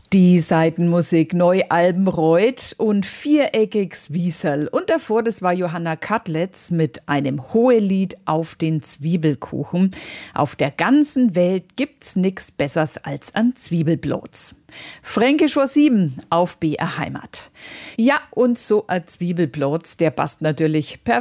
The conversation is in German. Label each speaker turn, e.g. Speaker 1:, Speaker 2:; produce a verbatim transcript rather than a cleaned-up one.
Speaker 1: Die Seitenmusik Neu-Albenreuth und Viereckiges Wieserl. Und davor, das war Johanna Kadletz mit einem Hohelied auf den Zwiebelkuchen. Auf der ganzen Welt gibt's nix Bessers als an Zwiebelblots. Fränkisch vor sieben auf B R Heimat. Ja, und so ein Zwiebelblots, der passt natürlich perfekt